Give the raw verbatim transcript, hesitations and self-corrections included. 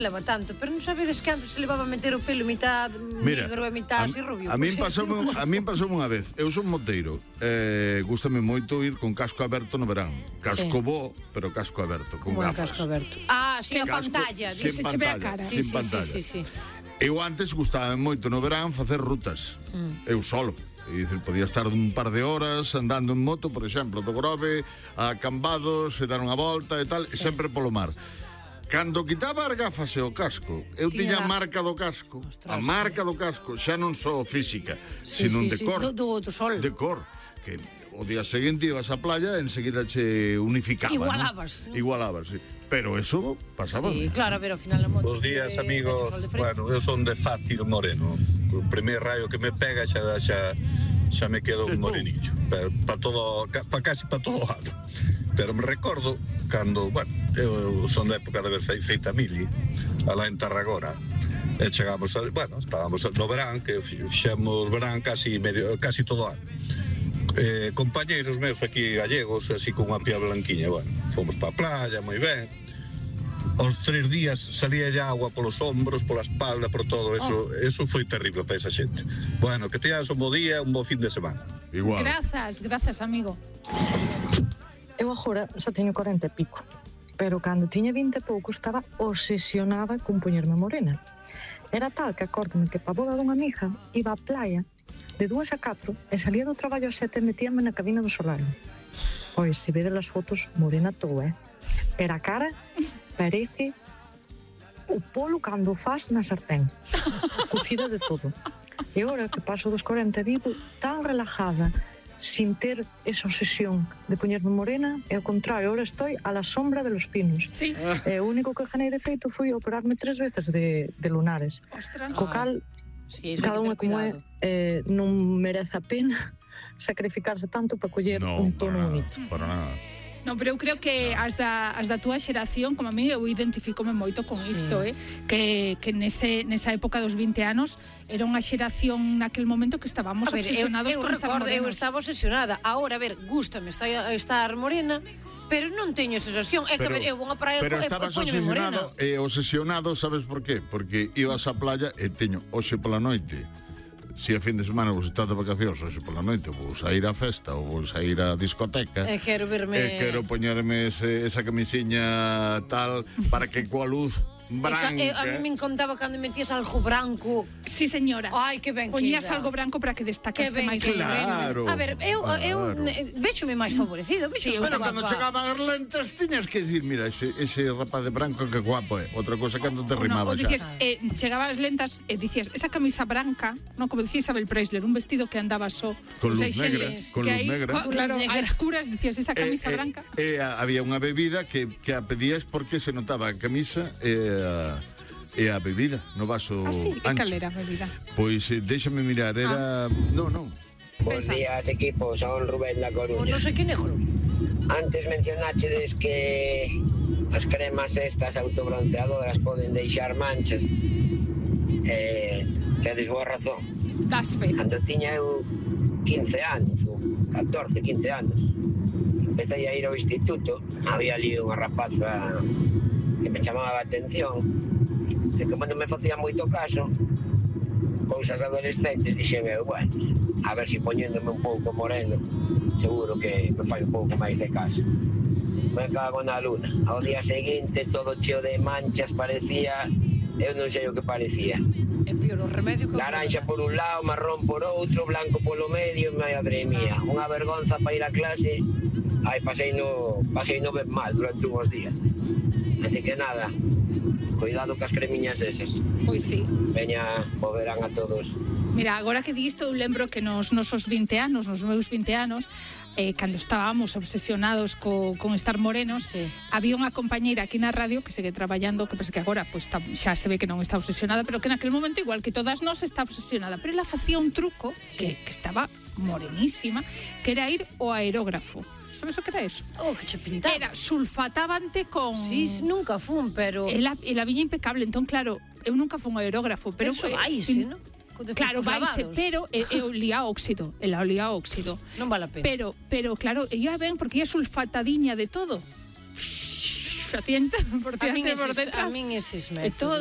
leva tanto, pero non sabedes que antes se levaba a meter o pelo mitad negro e mitad así rubio. A min pasoume a min pasoume unha vez. Eu son moteiro. Eh, gústame moito ir con casco aberto no verán. Casco bo, pero casco aberto, con Como gafas. casco aberto. Ah, sin a pantalla, sin dice, se ve a pantalla, cara. sin Sí, sí, pantalla. sí, sí, sí. Eu antes gustaba moito no verán facer rutas. Mm. Eu solo. E dicir, podía estar un par de horas andando en moto, por exemplo, do Grove a Cambados, e dar unha volta e tal, sí. E sempre polo mar. Cando quitaba as gafas e o casco, eu tiña a marca do casco. Ostras, a marca do casco, xa non só física, sí, sino sí, de sí, cor. Do, do, do sol. De cor. Que o día seguinte ibas á playa e enseguida che unificaba. Igualabas. ¿no? Igualabas, sí. Pero eso pasaba. Sí, claro, pero ao final a moto. Bos días, amigos. Bueno, eu son de fácil moreno. O primer rayo que me pega xa xa xa me quedo un morenillo. Para pa todo, pa casi para todo lado. Pero me recordo cando, bueno, eu son da época de haber feita mili, alá en Tarragona, e chegamos, a, bueno, estábamos no verán, que fixemos verán casi medio, casi todo ano. Eh, compañeiros meus aquí gallegos, así con unha pía blanquiña, bueno, fomos pa playa, moi ben. Os tres días salía ya agua polos ombros, pola espalda, por todo eso, oh. Eso foi terrible para esa xente. Bueno, que teñas un bo día, un bo fin de semana. Igual. Grazas, grazas, amigo. Eu agora xa teño corenta e pico, pero cando tiña vinte e pouco estaba obsesionada con poñerme morena. Era tal que acórdome que pa boda dunha amiga iba á playa de dúas a catro e salía do traballo a sete e metíame na cabina do solario. Pois, se vedes as fotos, morena todo, eh? Pero a cara parece o polo cando faz na sartén, cocida de todo. E agora que paso dos corenta vivo tan relajada, sin ter esa obsesión de poñerme morena, e ao contrario, ahora estou a la sombra de los pinos. Sí. E o único que ganei de feito foi operarme tres veces de, de lunares. Ostras. Co cal, sí, cada unha como é, eh, non merece a pena sacrificarse tanto para coller no, un tono para bonito. nada, para nada. Non, pero eu creo que as da, as da túa xeración, como a mí, eu identificome moito con sí. isto, eh? que, que nese, nesa época dos vinte anos era unha xeración naquel momento que estábamos a ver, obsesionados eu, eu con estar recordo, morenos. eu estaba obsesionada. Ahora, a ver, gústame estar, estar morena, pero non teño esa sensación. É que, a ver, eu vou a praia pero e estabas poñome morena. obsesionado, e obsesionado, sabes por qué? Porque ibas á playa e teño hoxe pola noite. Si a fin de semana vos estás de vacacións, hoxe pola noite vou sair á festa ou vou sair á discoteca. E quero verme... E quero poñerme ese, esa camisiña tal para que coa luz branca. E, a mí me encantaba cando metías algo branco. Sí, señora. Ai, que ben Poñías queda. algo branco para que destacase máis. Claro. A ver, eu, eu claro. véxome máis favorecido. Sí, bueno, cando chegaban as lentes tiñas que dicir, mira, ese, ese rapaz de branco que guapo é. Outra cosa cando te rimaba no, o xa. dicías, eh, chegaba as lentas e dicías, esa camisa branca, no, como dicía Isabel Preisler, un vestido que andaba só. Con luz o sea, negra, xeles, con que luz aí, negra. oh, claro, a escuras dicías, esa camisa eh, branca. E eh, eh, había unha bebida que, que a pedías porque se notaba a camisa e a, e a bebida no vaso Ah, sí, ancho. e cal era a bebida? Pois eh, déxame mirar, era... Ah. No, non. Bos días, equipo, son Rubén da O Coruña. non sei que negro. Antes mencionachedes que as cremas estas autobronceadoras poden deixar manchas. Eh, tedes boa razón. Das fe. Cando tiña eu quince anos, ou catorce, quince anos, empecé a ir ao instituto, había ali unha rapaza que me chamaba a atención, e como non me facía moito caso, cousas adolescentes, dixen eu, bueno, a ver se poñéndome un pouco moreno, seguro que me fai un pouco máis de caso. Me cago na luna. Ao día seguinte, todo cheo de manchas, parecía, eu non sei o que parecía. É pior o remedio que... Laranxa por un lado, marrón por outro, blanco polo medio, madre mía, unha vergonza para ir a clase. Ai, pasei no, pasei no ben mal durante uns días. Así que nada, cuidado cas cremiñas esas. Pois sí. Veña, volverán a todos. Mira, agora que di isto, eu lembro que nos nosos vinte anos, nos meus vinte anos, eh, cando estábamos obsesionados co, con estar morenos, sí. Había unha compañeira aquí na radio que segue traballando, que parece que agora pues, está, xa se ve que non está obsesionada, pero que naquel momento, igual que todas nós, está obsesionada. Pero ela facía un truco sí. que, que estaba morenísima, que era ir ao aerógrafo. Sabes o que era eso? Oh, que che pintaba. Era sulfatabante con... Sí, nunca fun, pero... Ela, ela viña impecable, entón claro, eu nunca fun ao aerógrafo, pero... Eso eh, vaise, non? Claro, vaise, pero é, é olía óxido, ela olía óxido. Non vale a pena. Pero, pero claro, ella ben porque é sulfatadiña de todo. xa tiente por A min diante e por eses, a detrás. min eses E métodos. todo